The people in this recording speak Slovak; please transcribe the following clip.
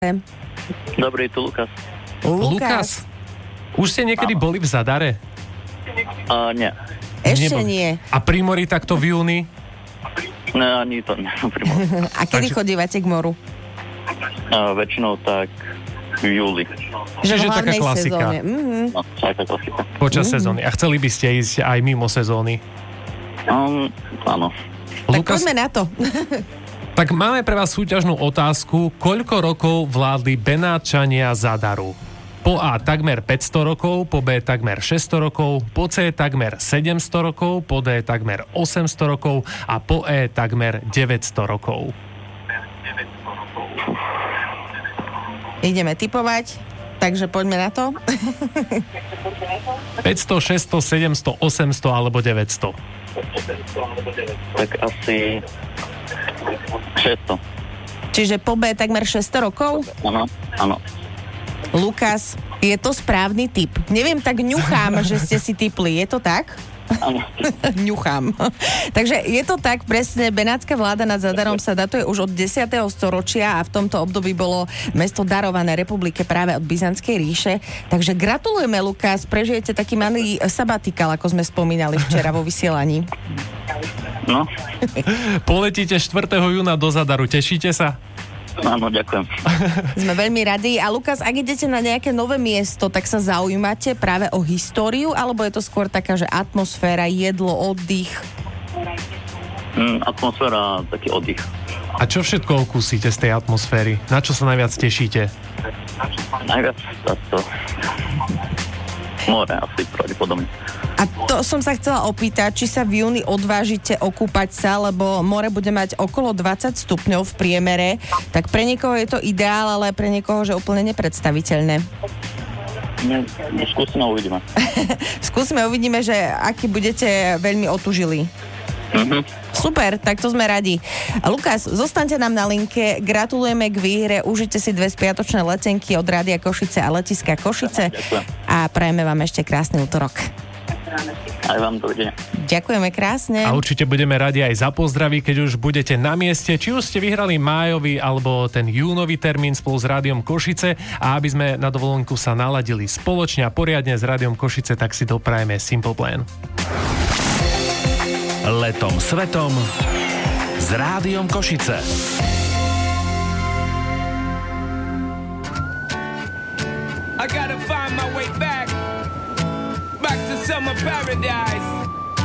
Dobrý, tu Lukas. Lukas. Už ste niekedy boli v Zadare? Nie. Ešte nie. A pri mori takto v júni? No, ani to nie. Pri mori. A kedy chodívate k moru? Väčšinou tak v júli. Čiže v taká hlavnej klasika. sezóne. No, taká klasika. Počas sezóny. A chceli by ste ísť aj mimo sezóny? Áno. Tak poďme na to. Tak máme pre vás súťažnú otázku. Koľko rokov vládli Benátčania Zadaru? Po A takmer 500 rokov, po B takmer 600 rokov, po C takmer 700 rokov, po D takmer 800 rokov a po E takmer 900 rokov. Ideme tipovať, takže poďme na to. 500, 600, 700, 800 alebo 900? Tak asi 600. Čiže po B takmer 600 rokov? Áno. Lukas, je to správny tip. Neviem, tak ňuchám, že ste si tipli. Je to tak? Áno. Ňuchám. Takže je to tak, presne, benátska vláda nad Zadarom sa datuje už od 10. storočia a v tomto období bolo mesto darované republike práve od Byzantskej ríše. Takže gratulujeme, Lukas, prežijete taký malý sabatikál, ako sme spomínali včera vo vysielaní. No. Poletíte 4. júna do Zadaru, tešíte sa? Áno, ďakujem. Sme veľmi radi. A Lukas, ak idete na nejaké nové miesto, tak sa zaujímate práve o históriu, alebo je to skôr taká, že atmosféra, jedlo, oddych? Atmosféra, taký oddych. A čo všetko okúsite z tej atmosféry? Na čo sa najviac tešíte? Najviac to more asi pravdepodobne. A to som sa chcela opýtať, či sa v júni odvážite okúpať sa, lebo more bude mať okolo 20 stupňov v priemere, tak pre niekoho je to ideál, ale pre niekoho, že úplne nepredstaviteľné. Skúsime, uvidíme. Uvidíme, že aký budete veľmi otužili. Super, tak to sme radi. Lukas, zostaňte nám na linke, gratulujeme k výhre, užite si 2 spiatočné letenky od Rádia Košice a letiska Košice a prajeme vám ešte krásny útorok. Aj vám dovidenia. Ďakujeme krásne. A určite budeme radi aj za pozdraví, keď už budete na mieste, či už ste vyhrali májový alebo ten júnový termín spolu s Rádiom Košice, a aby sme na dovolenku sa naladili spoločne a poriadne s Rádiom Košice, tak si doprajeme Simple Plan. Letom svetom s Rádiom Košice. I gotta find my way back to summer paradise.